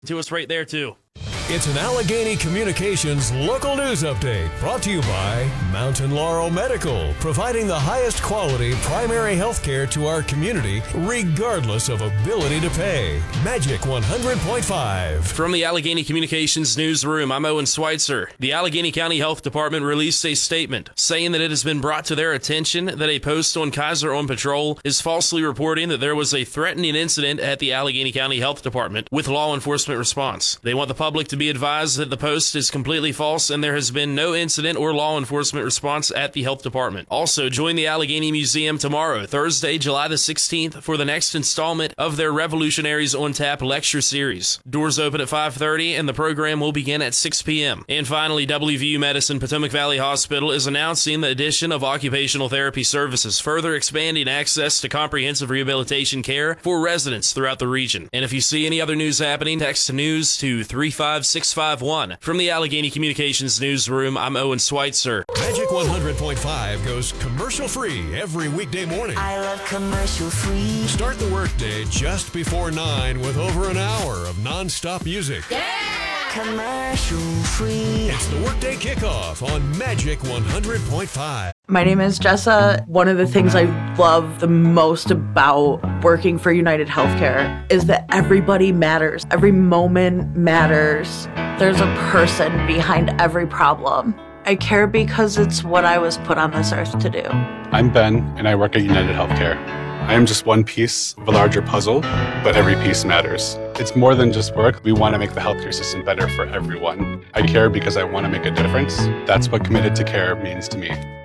To us right there, too. It's an Allegheny Communications local news update brought to you by Mountain Laurel Medical, providing the highest quality primary health care to our community, regardless of ability to pay. Magic 100.5. From the Allegheny Communications newsroom, I'm Owen Schweitzer. The Allegheny County Health Department released a statement saying that it has been brought to their attention that a post on Kaiser on Patrol is falsely reporting that there was a threatening incident at the Allegheny County Health Department with law enforcement response. They want the public to be advised that the post is completely false and there has been no incident or law enforcement response at the health department. Also, join the Allegheny Museum tomorrow, Thursday, July the 16th, for the next installment of their Revolutionaries on Tap lecture series. Doors open at 5:30 and the program will begin at 6 p.m. And finally, WVU Medicine Potomac Valley Hospital is announcing the addition of occupational therapy services, further expanding access to comprehensive rehabilitation care for residents throughout the region. And if you see any other news happening, text news to 35651. From the Allegheny Communications newsroom, I'm Owen Schweitzer. Magic 100.5 goes commercial-free every weekday morning. I love commercial-free. Start the workday just before 9 with over an hour of non-stop music. Commercial-free. It's the workday kickoff on Magic 100.5. My name is Jessa. One of the things I love the most about working for United Healthcare is that everybody matters. Every moment matters. There's a person behind every problem. I care because it's what I was put on this earth to do. I'm Ben, and I work at United Healthcare. I am just one piece of a larger puzzle, but every piece matters. It's more than just work. We want to make the healthcare system better for everyone. I care because I want to make a difference. That's what committed to care means to me.